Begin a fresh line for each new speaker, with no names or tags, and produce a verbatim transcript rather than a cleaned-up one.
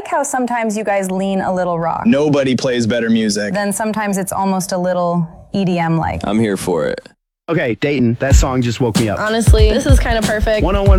like how sometimes you guys lean a little rock.
Nobody plays better music.
Then sometimes it's almost a little E D M-like.
I'm here for it.
Okay, Dayton, that song just woke me up.
Honestly, this is kind of perfect.
one oh one